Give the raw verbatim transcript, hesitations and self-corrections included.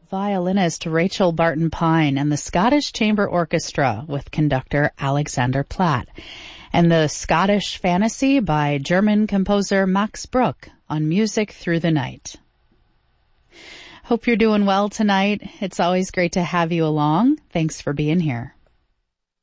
violinist Rachel Barton Pine and the Scottish Chamber Orchestra with conductor Alexander Platt, and the Scottish Fantasy by German composer Max Bruch on Music Through the Night. Hope you're doing well tonight. It's always great to have you along. Thanks for being here.